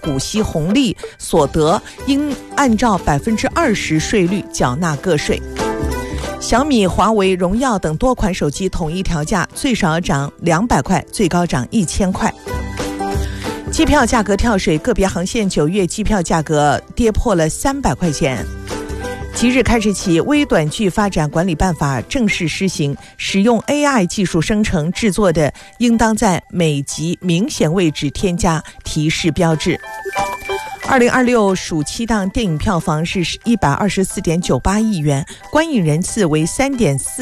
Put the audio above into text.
股息红利所得应按照20%税率缴纳个税。小米、华为、荣耀等多款手机统一调价，最少涨200块，最高涨1000块。机票价格跳水，个别航线9月机票价格跌破了300块钱。即日开始起，微短剧发展管理办法正式施行，使用 AI 技术生成制作的，应当在每集明显位置添加提示标志。2026暑期档电影票房是124.98亿元，观影人次为3.4